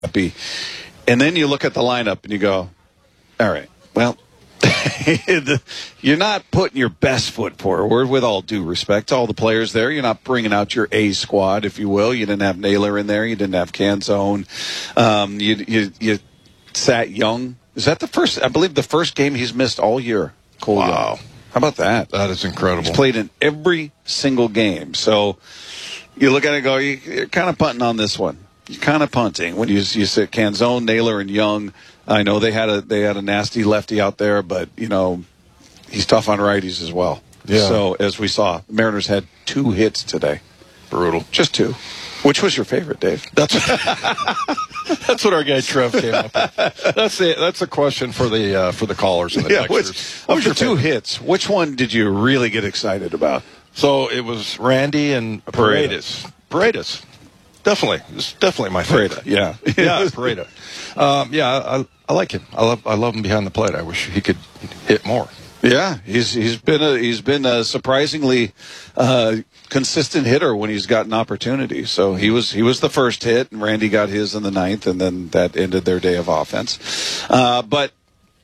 happy. And then you look at the lineup and you go, all right, well, you're not putting your best foot forward, with all due respect to all the players there. You're not bringing out your A squad, if you will. You didn't have Naylor in there. You didn't have Canzone. You sat Young. Is that I believe the first game he's missed all year? Cole wow. Young. How about that? That is incredible. He's played in every single game. So you look at it and go, you're kind of punting on this one. You're kind of punting when you sit Canzone, Naylor, and Young. I know they had a nasty lefty out there, but, he's tough on righties as well. Yeah. So, as we saw, the Mariners had 2 hits today. Brutal. Just 2. Which was your favorite, Dave? That's what our guy Trev came up with. That's a question for the callers and the texters. Of the 2 hits, which one did you really get excited about? So it was Randy and Paredes. Definitely. It's definitely my favorite. Yeah. Yeah, Pareda. I like him. I love him behind the plate. I wish he could hit more. Yeah, he's been a surprisingly consistent hitter when he's gotten opportunity. So he was the first hit, and Randy got his in the 9th, and then that ended their day of offense. But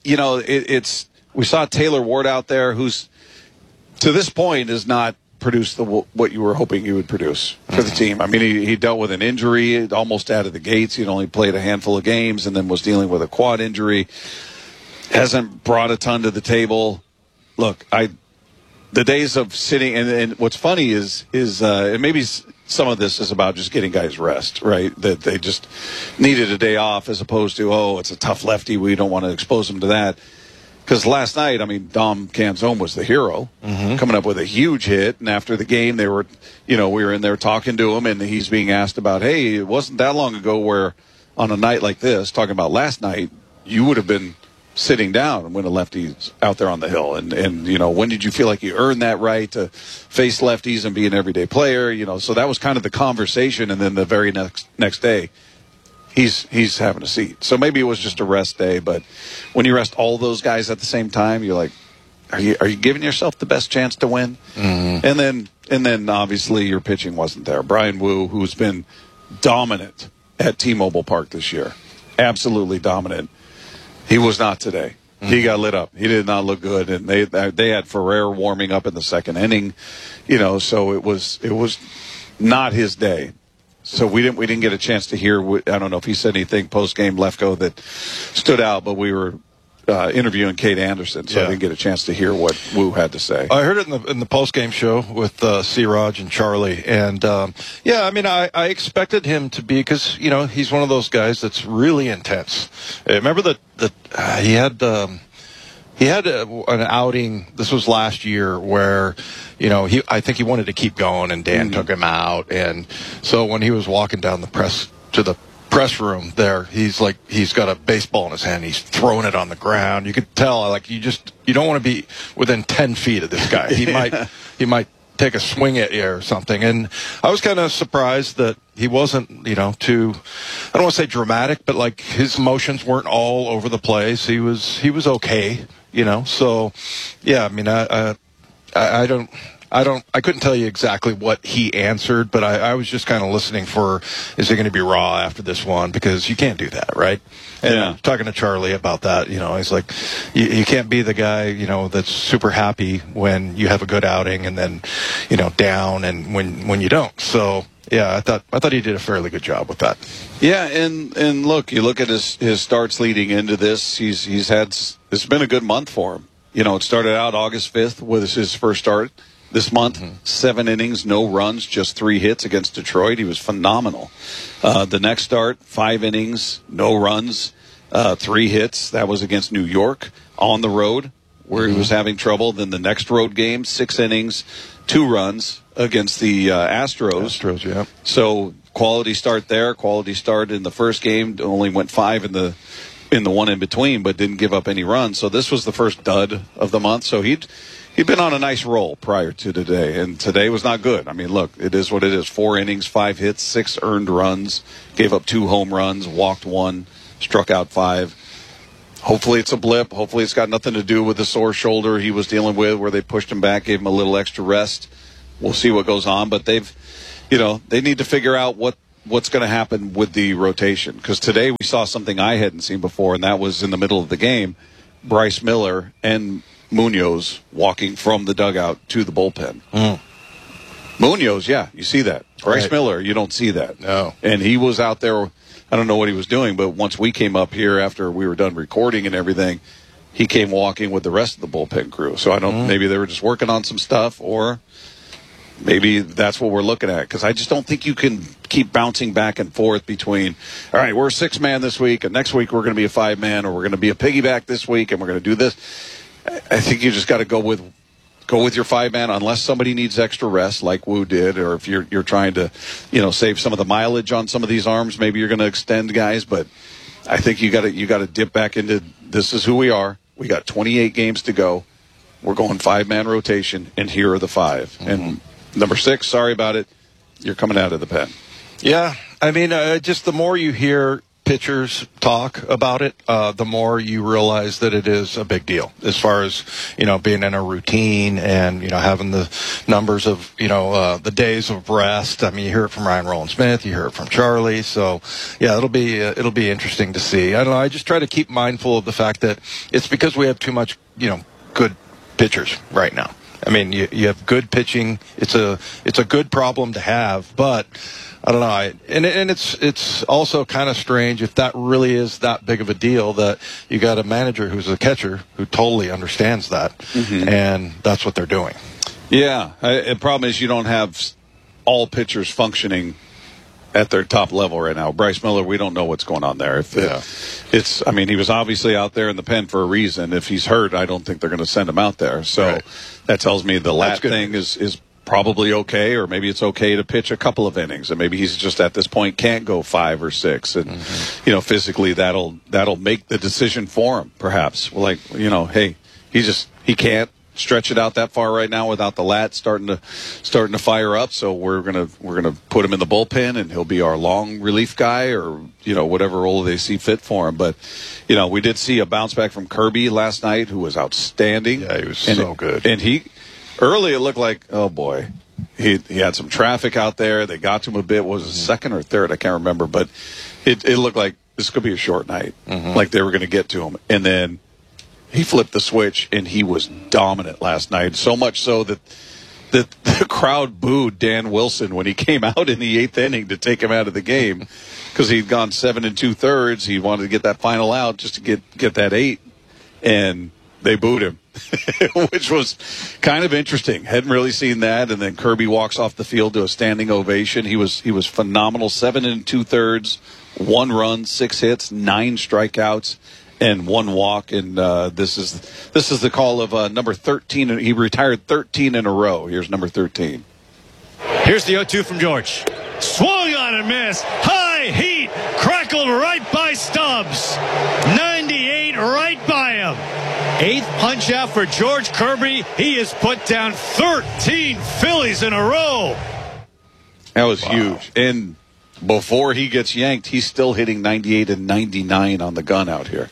we saw Taylor Ward out there, who's to this point has not produced what you were hoping he would produce for the team. I mean, he dealt with an injury almost out of the gates. He'd only played a handful of games, and then was dealing with a quad injury. Hasn't brought a ton to the table. Look, the days of sitting, and what's funny is and maybe some of this is about just getting guys rest, right? That they just needed a day off, as opposed to, it's a tough lefty, we don't want to expose them to that. Because last night, Dom Canzone was the hero, coming up with a huge hit. And after the game, we were in there talking to him, and he's being asked about, hey, it wasn't that long ago where on a night like this, talking about last night, you would have been sitting down when a lefty's out there on the hill. And when did you feel like you earned that right to face lefties and be an everyday player? So that was kind of the conversation. And then the very next day, he's having a seat. So maybe it was just a rest day, but when you rest all those guys at the same time, you're like, are you giving yourself the best chance to win? And then obviously your pitching wasn't there. Brian Wu, who's been dominant at T-Mobile Park this year, absolutely dominant. He was not today. He got lit up. He did not look good, and they had Ferrer warming up in the second inning, so it was not his day. So we didn't get a chance to hear. I don't know if he said anything post game Lefko that stood out, but we were interviewing Kate Anderson, so I didn't get a chance to hear what Wu had to say. I heard it in the post game show with C-Raj and Charlie, and I expected him to be, because he's one of those guys that's really intense. Remember that he had an outing. This was last year where, I think he wanted to keep going, and Dan took him out. And so when he was walking down the press room there, he's got a baseball in his hand. He's throwing it on the ground. You could tell, you don't want to be within 10 feet of this guy. He might take a swing at you or something. And I was kind of surprised that he wasn't, too, I don't want to say dramatic, but his emotions weren't all over the place. He was okay. So yeah, I couldn't tell you exactly what he answered, but I was just kind of listening for, is it going to be raw after this one? Because you can't do that, right? And talking to Charlie about that, he's like, you can't be the guy, that's super happy when you have a good outing, and then, down, and when you don't. So yeah, I thought he did a fairly good job with that. Yeah, and look, you look at his starts leading into this. It's been a good month for him. It started out August 5th with his first start this month. 7 innings, no runs, just 3 hits against Detroit. He was phenomenal. The next start, 5 innings, no runs, 3 hits. That was against New York on the road, where he was having trouble. Then the next road game, 6 innings, 2 runs against the Astros. Yeah. So quality start there. Quality start in the first game. Only went 5 in the one in between, but didn't give up any runs. So this was the first dud of the month. So he'd been on a nice roll prior to today, and today was not good. Look, it is what it is. 4 innings, 5 hits, 6 earned runs, gave up 2 home runs, walked 1, struck out 5. Hopefully it's a blip. Hopefully it's got nothing to do with the sore shoulder he was dealing with, where they pushed him back, gave him a little extra rest. We'll see what goes on, but they need to figure out what what's going to happen with the rotation. Because today we saw something I hadn't seen before, and that was in the middle of the game, Bryce Miller and Munoz walking from the dugout to the bullpen. Munoz, yeah, you see that. Bryce Miller, you don't see that. No. And he was out there, I don't know what he was doing, but once we came up here after we were done recording and everything, he came walking with the rest of the bullpen crew. So I don't, maybe they were just working on some stuff, or maybe that's what we're looking at. Because I just don't think you can keep bouncing back and forth between, all right, we're a 6-man this week, and next week we're going to be a 5-man, or we're going to be a piggyback this week, and we're going to do this. I think you just got to go with your 5-man unless somebody needs extra rest like Wu did, or if you're trying to, save some of the mileage on some of these arms, maybe you're going to extend guys. But I think you got to dip back into, this is who we are. We got 28 games to go. We're going 5-man rotation, and here are the 5. And number 6, sorry about it, you're coming out of the pen. Yeah, I mean, just the more you hear pitchers talk about it, the more you realize that it is a big deal as far as, being in a routine and, having the numbers of, the days of rest. I mean, you hear it from Ryan Rowland-Smith, you hear it from Charlie. So, yeah, it'll be interesting to see. I don't know. I just try to keep mindful of the fact that it's because we have too much, good pitchers right now. I mean, you have good pitching. It's a good problem to have, but I don't know. And it's also kind of strange if that really is that big of a deal that you got a manager who's a catcher who totally understands that, and that's what they're doing. Yeah, the problem is you don't have all pitchers functioning at their top level right now. Bryce Miller, we don't know what's going on there. I mean, he was obviously out there in the pen for a reason. If he's hurt, I don't think they're going to send him out there. So that tells me the lat thing is probably okay, or maybe it's okay to pitch a couple of innings, and maybe he's just at this point can't go 5 or 6, and physically that'll make the decision for him. Perhaps hey, he can't stretch it out that far right now without the lat starting to fire up. So we're gonna put him in the bullpen, and he'll be our long relief guy, or whatever role they see fit for him. But we did see a bounce back from Kirby last night, who was outstanding. Yeah, he was so good. And early it looked like, oh boy, he had some traffic out there. They got to him a bit. Was it second or third? I can't remember, but it looked like this could be a short night. Like they were going to get to him, and then he flipped the switch, and he was dominant last night. So much so that the crowd booed Dan Wilson when he came out in the 8th inning to take him out of the game, because he'd gone 7 2/3. He wanted to get that final out just to get that 8, and they booed him, which was kind of interesting. Hadn't really seen that. And then Kirby walks off the field to a standing ovation. He was phenomenal. 7 2/3, 1 run, 6 hits, 9 strikeouts, and 1 walk. And this is the call of number 13. He retired 13 in a row. Here's number 13. Here's the 0-2 from George. Swung on and missed. High heat. Crackled right by Stubbs. 98 right by him. 8th punch out for George Kirby. He has put down 13 Phillies in a row. That was huge. And before he gets yanked, he's still hitting 98 and 99 on the gun out here.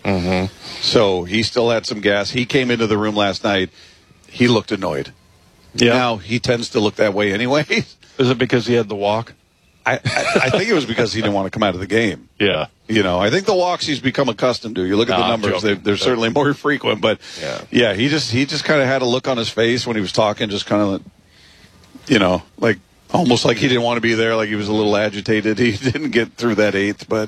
So he still had some gas. He came into the room last night. He looked annoyed. Yeah. Now he tends to look that way anyway. Is it because he had the walk? I think it was because he didn't want to come out of the game. Yeah. I think the walks he's become accustomed to. You look at the numbers; they're certainly more frequent. But yeah, he just kind of had a look on his face when he was talking, just kind of, like almost like he didn't want to be there, like he was a little agitated. He didn't get through that 8th, but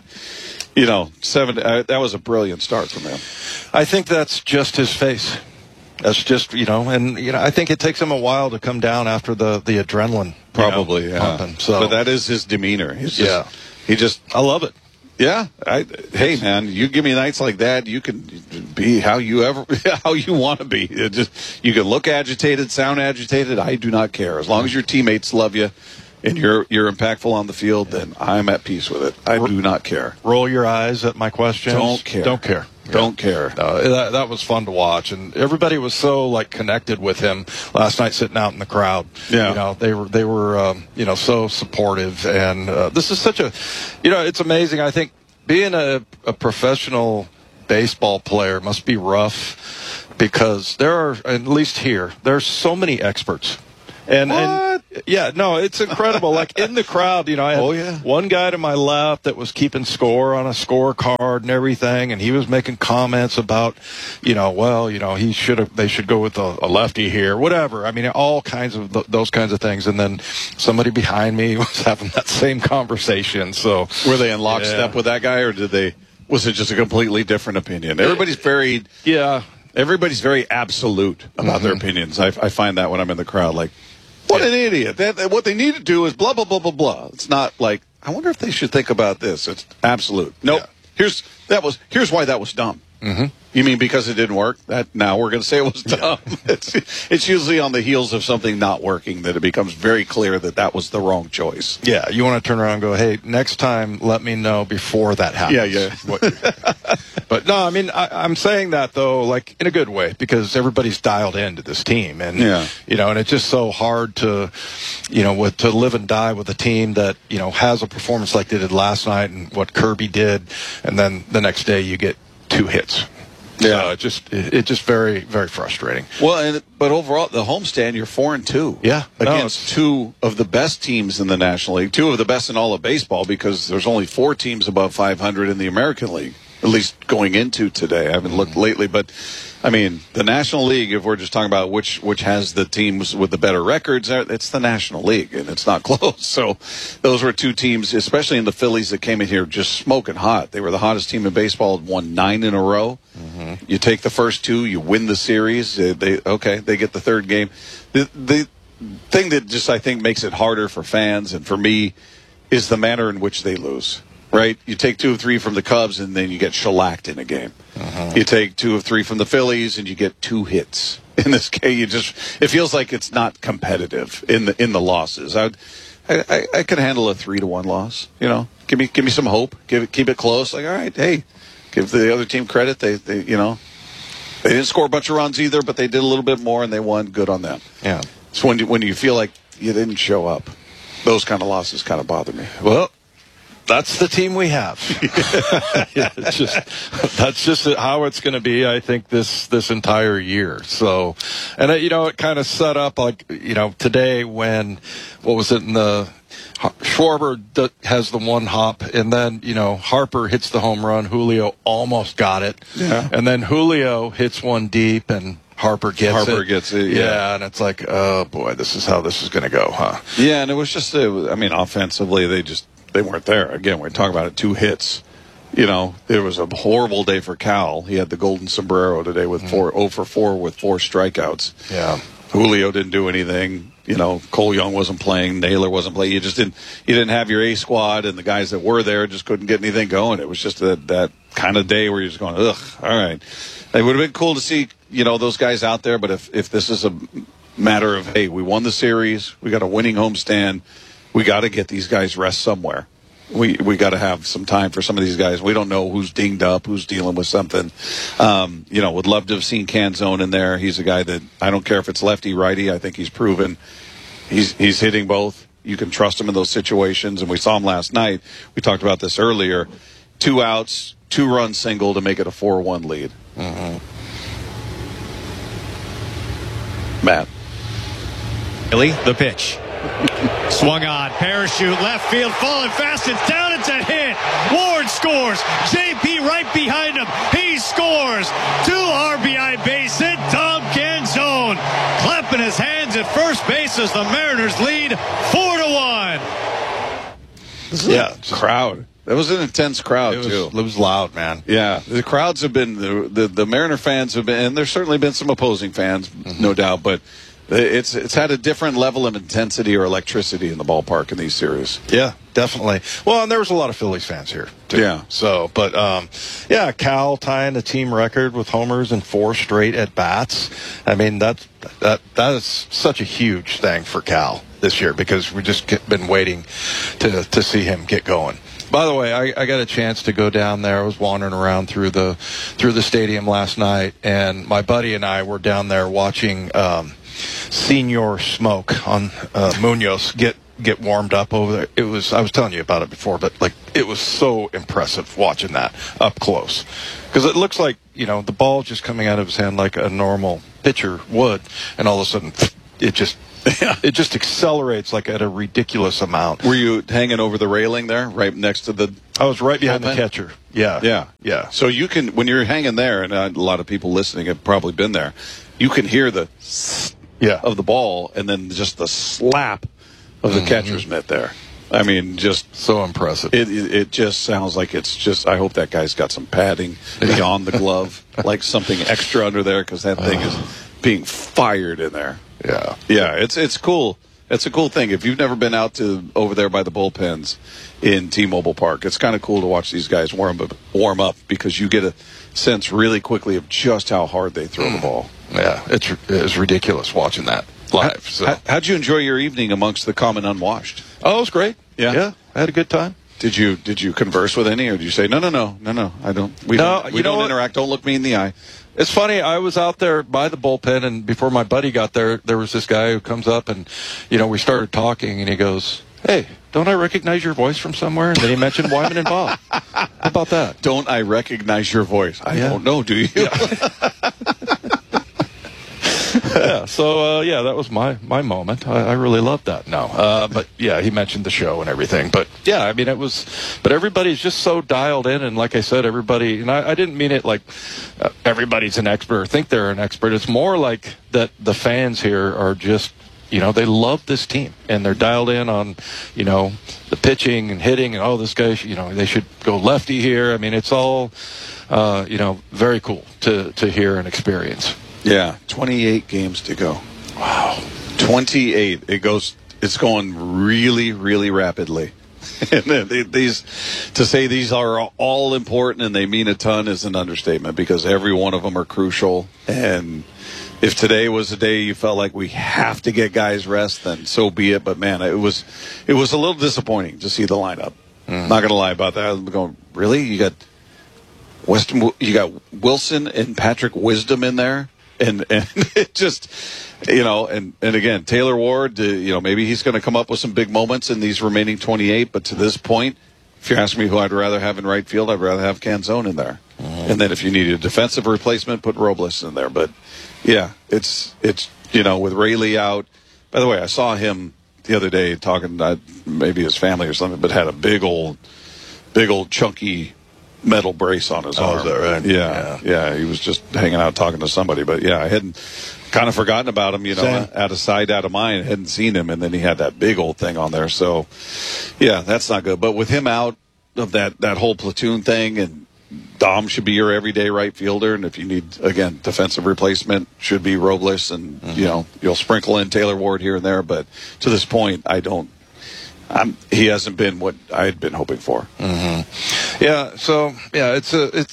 7. That was a brilliant start from him. I think that's just his face. That's just I think it takes him a while to come down after the adrenaline. Probably, pumping, so. But that is his demeanor. I love it. Yeah. Hey, man, you give me nights like that, you can be how you want to be. You can look agitated, sound agitated. I do not care. As long as your teammates love you and you're impactful on the field, then I'm at peace with it. I do not care. Roll your eyes at my questions. Don't care. Don't care. That was fun to watch, and everybody was so connected with him last night, sitting out in the crowd. Yeah, they were so supportive, and this is such a, it's amazing. I think being a professional baseball player must be rough, because there are, at least here, there's so many experts. And Yeah, no, it's incredible. Like in the crowd, I had one guy to my left that was keeping score on a scorecard and everything, and he was making comments about, they should go with a lefty here, whatever. I mean, all kinds of those kinds of things. And then somebody behind me was having that same conversation. So were they in lockstep with that guy, or was it just a completely different opinion? Everybody's very absolute about their opinions. I find that when I'm in the crowd, like, what an idiot. What they need to do is blah, blah, blah, blah, blah. It's not like, I wonder if they should think about this. It's absolute. Nope. Yeah. Here's why that was dumb. Mm-hmm. You mean because it didn't work? Now we're going to say it was dumb. It's usually on the heels of something not working that it becomes very clear that was the wrong choice. Yeah, you want to turn around and go, hey, next time let me know before that happens. Yeah. But no, I mean, I'm saying that, though, like, in a good way, because everybody's dialed into this team. And, and it's just so hard to live and die with a team that, has a performance like they did last night and what Kirby did, and then the next day you get 2 hits. Yeah, so it's just very, very frustrating. Well, but overall, the homestand, you're 4-2. Yeah, against 2 of the best teams in the National League, 2 of the best in all of baseball, because there's only 4 teams above 500 in the American League, at least going into today. I haven't looked lately, but I mean, the National League, if we're just talking about which has the teams with the better records, it's the National League, and it's not close. So those were 2 teams, especially in the Phillies, that came in here just smoking hot. They were the hottest team in baseball, won 9 in a row. Mm-hmm. You take the first 2, you win the series. They get the third game. The thing that just, I think, makes it harder for fans and for me is the manner in which they lose. Right? You take 2 of 3 from the Cubs, and then you get shellacked in a game. Uh-huh. You take 2 of 3 from the Phillies, and you get 2 hits. In this case, it feels like it's not competitive in the losses. I could handle a 3-1 loss. Give me some hope. Keep it close. Like, all right, hey, give the other team credit. They didn't score a bunch of runs either, but they did a little bit more, and they won. Good on them. Yeah. So when you feel like you didn't show up, those kind of losses kind of bother me. Well, that's the team we have. That's just how it's going to be, I think, this entire year. So, and it kind of set up like, today when, what was it in the, Schwarber has the one hop, and then, Harper hits the home run. Julio almost got it. Yeah. And then Julio hits one deep, and Harper gets it. Yeah, and it's like, oh boy, this is how this is going to go, huh? Yeah, and it was just, offensively, they weren't there. Again, we're talking about it, 2 hits. It was a horrible day for Cal. He had the golden sombrero today with 0 for 4 with 4 strikeouts. Yeah. Julio didn't do anything. Cole Young wasn't playing. Naylor wasn't playing. You didn't have your A squad, and the guys that were there just couldn't get anything going. It was just that kind of day where you're just going, ugh, all right. It would have been cool to see, those guys out there, but if this is a matter of, hey, we won the series, we got a winning homestand, we got to get these guys rest somewhere. We got to have some time for some of these guys. We don't know who's dinged up, who's dealing with something. Would love to have seen Canzone in there. He's a guy that I don't care if it's lefty, righty. I think he's proven he's hitting both. You can trust him in those situations, and we saw him last night. We talked about this earlier. 2 outs, 2-run single to make it a 4-1 lead. Mm-hmm. Matt. Billy, the pitch. Swung on, parachute, left field, falling fast, it's down, it's a hit. Ward scores, JP right behind him, he scores. 2 RBI base hit, Tom Canzone clapping his hands at first base as the Mariners lead 4-1. Crowd. That was an intense crowd, too. It was loud, man. Yeah, the crowds have been, the Mariner fans have been, and there's certainly been some opposing fans, no doubt, but it's had a different level of intensity or electricity in the ballpark in these series. Yeah, definitely. Well, and there was a lot of Phillies fans here, too. Yeah. So, but, Cal tying the team record with homers and 4 straight at-bats. I mean, that is such a huge thing for Cal this year, because we've just been waiting to see him get going. By the way, I got a chance to go down there. I was wandering around through the stadium last night, and my buddy and I were down there watching Senior Smoke on Munoz get warmed up over there. I was telling you about it before, but it was so impressive watching that up close, because it looks like the ball just coming out of his hand like a normal pitcher would, and all of a sudden it just It just accelerates like at a ridiculous amount. Were you hanging over the railing there, right next to the? I was right behind bullpen? the catcher. Yeah. Yeah. So you can, when you're hanging there, and a lot of people listening have probably been there, you can hear the of the ball, and then just the slap of the catcher's mitt there. I mean, just so impressive. It just sounds like it's just. I hope that guy's got some padding beyond the glove, like something extra under there, because that thing is being fired in there. Yeah. It's cool. It's a cool thing. If you've never been out to over there by the bullpens in T-Mobile Park, it's kind of cool to watch these guys warm up because you get a sense really quickly of just how hard they throw the ball. Yeah, it's ridiculous watching that live. How'd you enjoy your evening amongst the common unwashed? Oh, it was great. Yeah, I had a good time. Did you converse with any, or did you say no? I don't. We don't interact. Don't look me in the eye. It's funny. I was out there by the bullpen, and before my buddy got there, there was this guy who comes up, and we started talking, and he goes, "Hey, don't I recognize your voice from somewhere?" And then he mentioned Wyman and Bob. How about that? Don't I recognize your voice? I don't know. Do you? Yeah. Yeah, so that was my moment. I really loved that. But yeah, he mentioned the show and everything. But yeah, I mean, but everybody's just so dialed in, and like I said, everybody. And I didn't mean it like everybody's an expert or think they're an expert. It's more like that the fans here are just, they love this team, and they're dialed in on, the pitching and hitting, and this guy, they should go lefty here. I mean, it's all, very cool to hear and experience. Yeah, 28 games to go. Wow. 28. It's going really, really rapidly. And to say these are all important and they mean a ton is an understatement, because every one of them are crucial. And if today was a day you felt like we have to get guys rest, then so be it. But man, it was a little disappointing to see the lineup. Not going to lie about that. I'm going, really? You got Wilson and Patrick Wisdom in there? And it just, and again, Taylor Ward, maybe he's going to come up with some big moments in these remaining 28. But to this point, if you ask me who I'd rather have in right field, I'd rather have Canzone in there. And then if you need a defensive replacement, put Robles in there. But yeah, it's with Rayleigh out. By the way, I saw him the other day talking, maybe his family or something, but had a big old chunky metal brace on his arm. Is that right? Yeah. He was just hanging out talking to somebody. But yeah, I hadn't kind of forgotten about him, out of sight, out of mind. I hadn't seen him, and then he had that big old thing on there. So yeah, that's not good. But with him out of that whole platoon thing, and Dom should be your everyday right fielder, and if you need, again, defensive replacement, should be Robles, and you'll sprinkle in Taylor Ward here and there. But to this point, he hasn't been what I had been hoping for. Yeah. So yeah, it's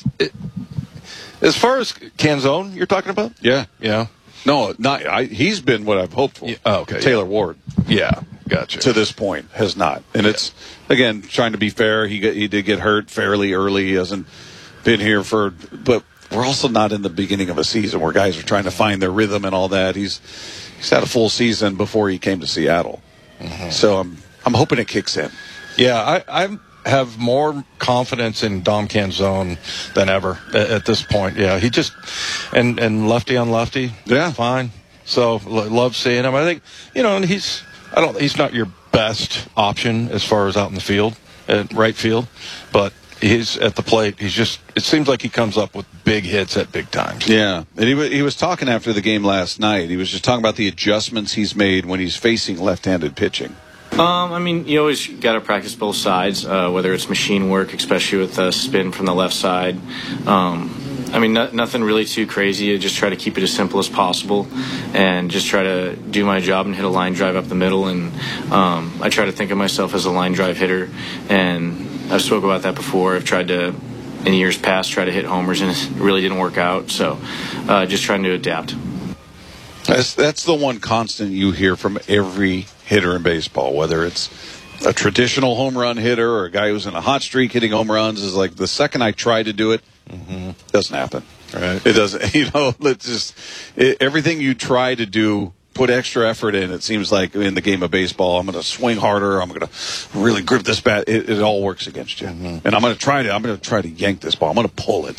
as far as Canzone you're talking about. Yeah. No, he's been what I've hoped for. Yeah. Oh, okay. Taylor Ward. Yeah. Gotcha. To this point, has not, and it's again trying to be fair. He did get hurt fairly early. He hasn't been here but we're also not in the beginning of a season where guys are trying to find their rhythm and all that. He's had a full season before he came to Seattle, so I'm hoping it kicks in. Yeah, I have more confidence in Dom Canzone than ever at this point. Yeah, he just and lefty on lefty. Yeah, fine. So love seeing him. I think and he's not your best option as far as out in the field at right field, but he's at the plate. It seems like he comes up with big hits at big times. Yeah, and he was talking after the game last night. He was just talking about the adjustments he's made when he's facing left-handed pitching. I mean, you always got to practice both sides, whether it's machine work, especially with spin from the left side. I mean, nothing really too crazy. I just try to keep it as simple as possible and just try to do my job and hit a line drive up the middle. And I try to think of myself as a line drive hitter. And I've spoke about that before. I've tried to, in years past, try to hit homers, and it really didn't work out. So just trying to adapt. That's the one constant you hear from every hitter in baseball, whether it's a traditional home run hitter or a guy who's in a hot streak hitting home runs, is like, the second I try to do it, doesn't happen. Right. It doesn't. Everything you try to do, put extra effort in. It seems like in the game of baseball, I'm going to swing harder. I'm going to really grip this bat. It all works against you. And I'm going to try to yank this ball. I'm going to pull it.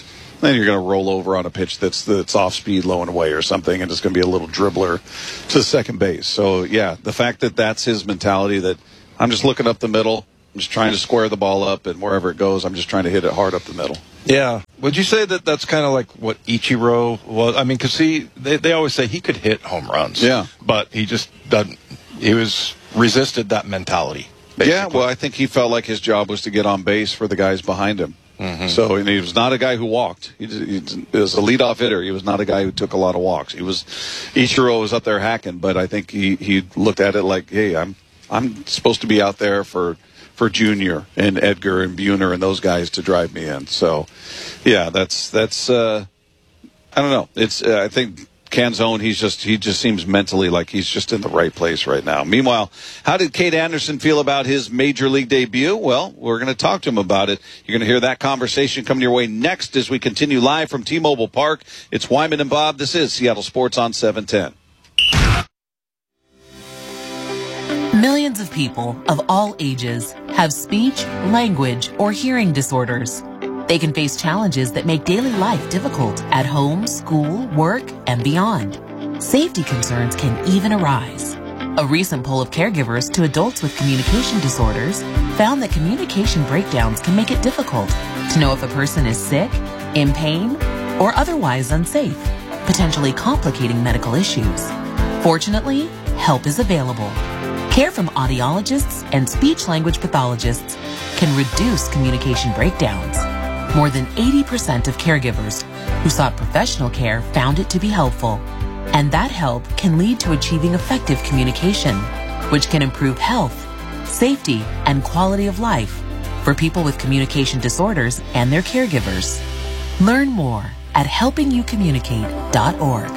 then you're going to roll over on a pitch that's off speed, low and away or something, and it's going to be a little dribbler to second base. So, yeah, the fact that that's his mentality, that I'm just looking up the middle, I'm just trying to square the ball up, and wherever it goes, I'm just trying to hit it hard up the middle. Yeah. Would you say that that's kind of like what Ichiro was? I mean, because they always say he could hit home runs. Yeah. But he just doesn't. He resisted that mentality. Basically. Yeah, well, I think he felt like his job was to get on base for the guys behind him. Mm-hmm. So and he was not a guy who walked. He was a leadoff hitter. He was not a guy who took a lot of walks. Ichiro was up there hacking, but I think he looked at it like, hey, I'm supposed to be out there for Junior and Edgar and Buhner and those guys to drive me in. So, yeah, that's I don't know. It's I think Canzone, he just seems mentally like he's just in the right place right now. Meanwhile, how did Cade Anderson feel about his major league debut? Well, we're going to talk to him about it. You're going to hear that conversation coming your way next as we continue live from T-Mobile Park. It's Wyman and Bob. This is Seattle Sports on 710. Millions of people of all ages have speech, language, or hearing disorders. They can face challenges that make daily life difficult at home, school, work, and beyond. Safety concerns can even arise. A recent poll of caregivers to adults with communication disorders found that communication breakdowns can make it difficult to know if a person is sick, in pain, or otherwise unsafe, potentially complicating medical issues. Fortunately, help is available. Care from audiologists and speech-language pathologists can reduce communication breakdowns. More than 80% of caregivers who sought professional care found it to be helpful. And that help can lead to achieving effective communication, which can improve health, safety, and quality of life for people with communication disorders and their caregivers. Learn more at helpingyoucommunicate.org.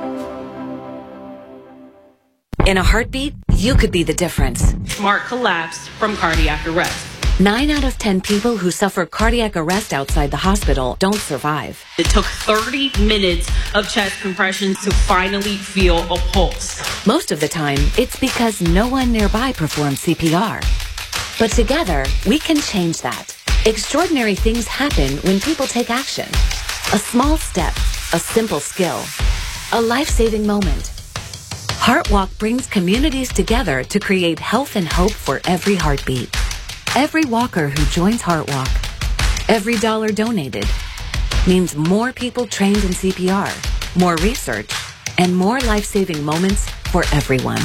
In a heartbeat, you could be the difference. Mark collapsed from cardiac arrest. 9 out of 10 people who suffer cardiac arrest outside the hospital don't survive. It took 30 minutes of chest compressions to finally feel a pulse. Most of the time, it's because no one nearby performed CPR. But together, we can change that. Extraordinary things happen when people take action. A small step, a simple skill, a life-saving moment. HeartWalk brings communities together to create health and hope for every heartbeat. Every walker who joins HeartWalk, every dollar donated, means more people trained in CPR, more research, and more life-saving moments for everyone.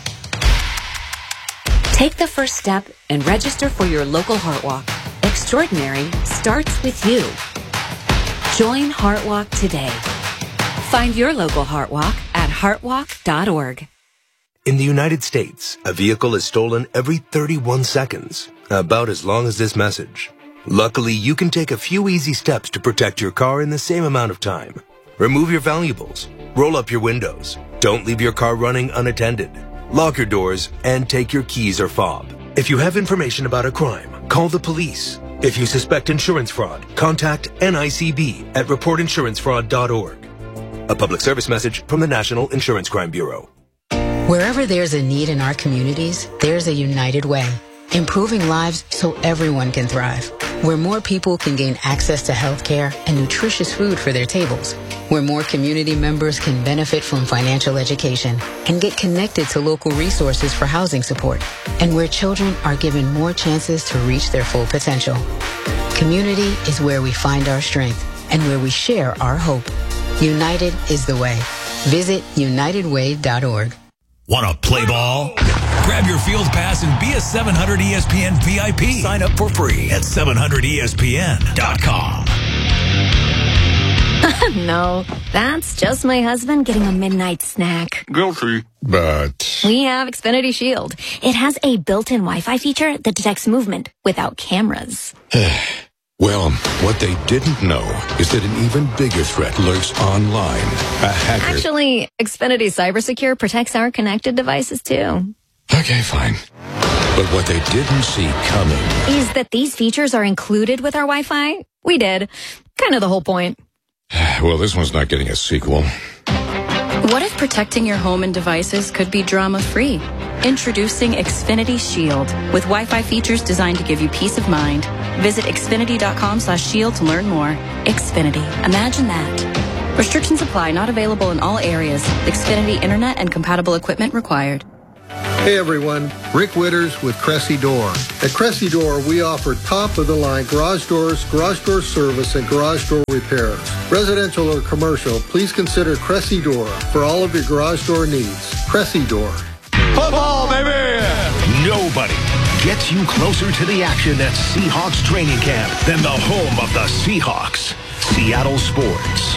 Take the first step and register for your local HeartWalk. Extraordinary starts with you. Join HeartWalk today. Find your local HeartWalk at heartwalk.org. In the United States, a vehicle is stolen every 31 seconds, about as long as this message. Luckily, you can take a few easy steps to protect your car in the same amount of time. Remove your valuables, roll up your windows, don't leave your car running unattended, lock your doors, and take your keys or fob. If you have information about a crime, call the police. If you suspect insurance fraud, contact NICB at reportinsurancefraud.org. A public service message from the National Insurance Crime Bureau. Wherever there's a need in our communities, there's a United Way. Improving lives so everyone can thrive. Where more people can gain access to health care and nutritious food for their tables. Where more community members can benefit from financial education and get connected to local resources for housing support. And where children are given more chances to reach their full potential. Community is where we find our strength and where we share our hope. United is the way. Visit unitedway.org. Want to play ball? Grab your field pass and be a 700 ESPN VIP. Sign up for free at 700ESPN.com. No, that's just my husband getting a midnight snack. Guilty. But We have Xfinity Shield. It has a built-in Wi-Fi feature that detects movement without cameras. well, what they didn't know is that an even bigger threat lurks online. A hacker. Actually, Xfinity CyberSecure protects our connected devices too. Okay, fine. But what they didn't see coming is that these features are included with our Wi-Fi. We did. Kind of the whole point. Well, this one's not getting a sequel. What if protecting your home and devices could be drama-free? Introducing Xfinity Shield with Wi-Fi features designed to give you peace of mind Visit Xfinity.com/shield to learn more. Xfinity. Imagine that. Restrictions apply. Not available in all areas. Xfinity Internet and compatible equipment required. Hey everyone, Rick Witters with Cressy Door. At Cressy Door, we offer top-of-the-line garage doors, garage door service, and garage door repairs. Residential or commercial, please consider Cressy Door for all of your garage door needs. Cressy Door. Football, baby! Nobody gets you closer to the action at Seahawks training camp than the home of the Seahawks, Seattle Sports.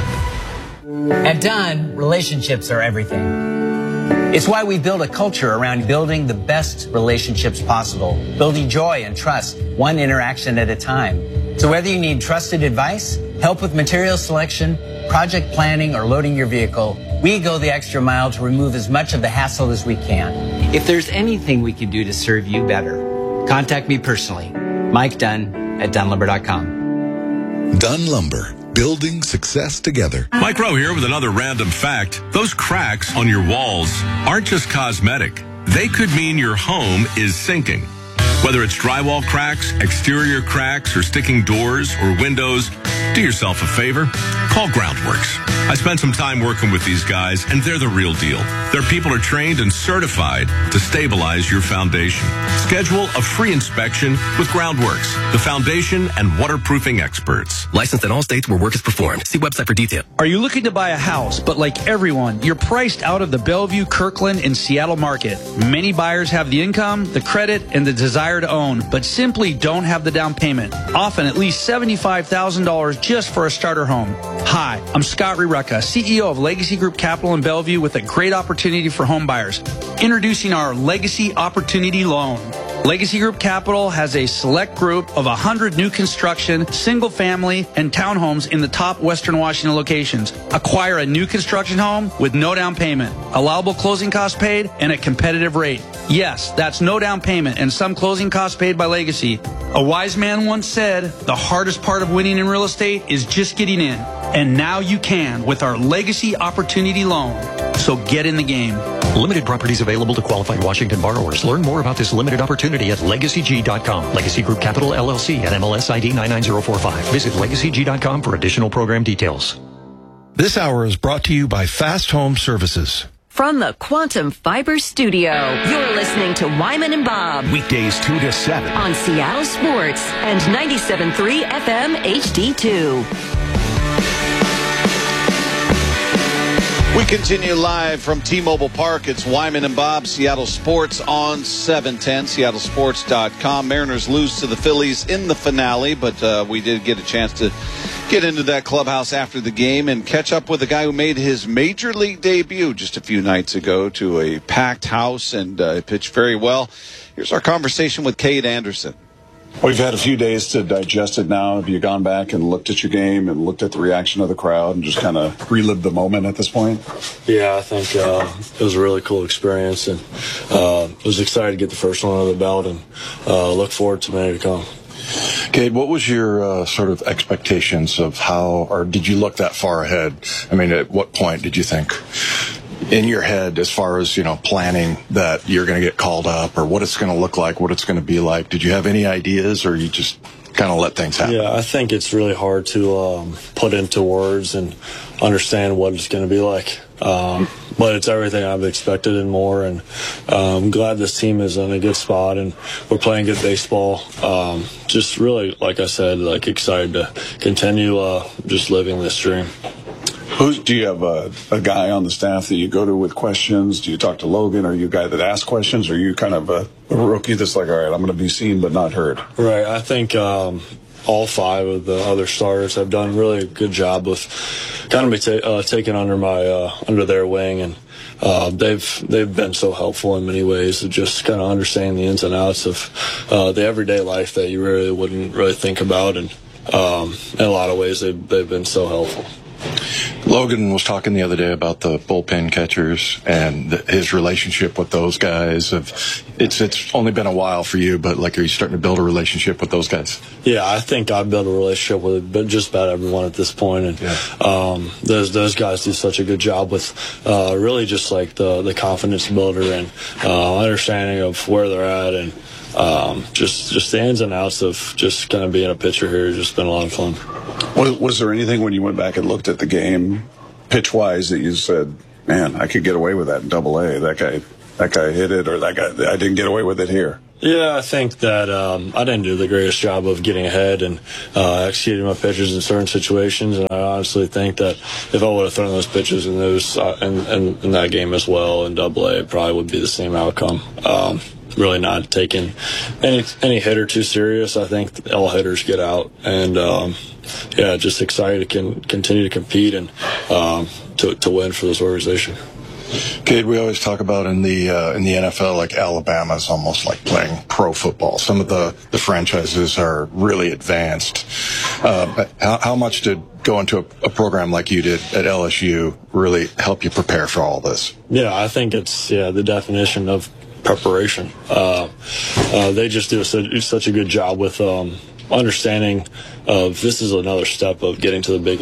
At Dunn, relationships are everything. It's why we build a culture around building the best relationships possible, building joy and trust, one interaction at a time. So whether you need trusted advice, help with material selection, project planning, or loading your vehicle, we go the extra mile to remove as much of the hassle as we can. If there's anything we can do to serve you better, contact me personally, Mike Dunn at DunnLumber.com. Dunn Lumber. Building success together. Mike Rowe here with another random fact. Those cracks on your walls aren't just cosmetic. They could mean your home is sinking. Whether it's drywall cracks, exterior cracks, or sticking doors or windows, do yourself a favor. Call Groundworks. I spent some time working with these guys, and they're the real deal. Their people are trained and certified to stabilize your foundation. Schedule a free inspection with Groundworks, the foundation and waterproofing experts. Licensed in all states where work is performed. See website for detail. Are you looking to buy a house, but like everyone, you're priced out of the Bellevue, Kirkland, and Seattle market? Many buyers have the income, the credit, and the desire to own, but simply don't have the down payment. Often at least $75,000 just for a starter home. Hi, I'm Scott Rireka, CEO of Legacy Group Capital in Bellevue, with a great opportunity for home buyers. Introducing our Legacy Opportunity Loan. Legacy Group Capital has a select group of 100 new construction, single family, and townhomes in the top Western Washington locations. Acquire a new construction home with no down payment, allowable closing costs paid, and a competitive rate. Yes, that's no down payment and some closing costs paid by Legacy. A wise man once said, the hardest part of winning in real estate is just getting in. And now you can with our Legacy Opportunity Loan. So get in the game. Limited properties available to qualified Washington borrowers. Learn more about this limited opportunity at LegacyG.com. Legacy Group Capital LLC and MLS ID 99045. Visit LegacyG.com for additional program details. This hour is brought to you by Fast Home Services. From the Quantum Fiber Studio, you're listening to Wyman and Bob. Weekdays 2 to 7. On Seattle Sports and 97.3 FM HD2. We continue live from T-Mobile Park. It's Wyman and Bob, Seattle Sports on 710, seattlesports.com. Mariners lose to the Phillies in the finale, but we did get a chance to get into that clubhouse after the game and catch up with a guy who made his major league debut just a few nights ago to a packed house and pitched very well. Here's our conversation with Cade Anderson. Well, you've had a few days to digest it now. Have you gone back and looked at your game and looked at the reaction of the crowd and just kind of relived the moment at this point? Yeah, I think it was a really cool experience, and was excited to get the first one under the belt, and look forward to many to come. Cade, what was your sort of expectations of how, or did you look that far ahead? I mean, at what point did you think in your head as far as, planning that you're going to get called up or what it's going to look like, what it's going to be like? Did you have any ideas or you just kind of let things happen? Yeah, I think it's really hard to put into words and understand what it's going to be like. But it's everything I've expected and more, and I'm glad this team is in a good spot and we're playing good baseball. Just really, like I said, excited to continue just living this dream. Do you have a guy on the staff that you go to with questions? Do you talk to Logan? Are you a guy that asks questions? Or are you kind of a rookie that's like, all right, I'm going to be seen but not heard? Right. I think all five of the other starters have done really a good job with kind of taken under their wing, and they've been so helpful in many ways of just kind of understanding the ins and outs of the everyday life that you really wouldn't really think about, and in a lot of ways they've been so helpful. Logan was talking the other day about the bullpen catchers and his relationship with those guys. It's only been a while for you, but are you starting to build a relationship with those guys? Yeah, I think I've built a relationship with just about everyone at this point, and those guys do such a good job with really just the confidence builder and understanding of where they're at, and just the ins and outs of just kind of being a pitcher here has just been a lot of fun. Was there anything when you went back and looked at the game, pitch-wise, that you said, man, I could get away with that in Double-A. That guy hit it, or that guy, I didn't get away with it here? Yeah, I think that I didn't do the greatest job of getting ahead and executing my pitches in certain situations. And I honestly think that if I would have thrown those pitches in those in that game as well in Double-A, it probably would be the same outcome. Really not taking any hitter too serious. I think all hitters get out, and just excited to continue to compete and to win for this organization. Cade, we always talk about in the NFL, like Alabama is almost like playing pro football. Some of the franchises are really advanced. How much did going to a program like you did at LSU really help you prepare for all this? Yeah, I think it's the definition of preparation. They just do such a good job with understanding of this is another step of getting to the big